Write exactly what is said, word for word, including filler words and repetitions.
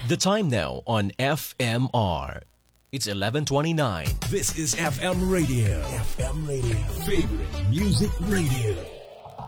The time now on F M R. It's eleven twenty-nine. This is F M Radio. F M Radio. Favorite Music Radio.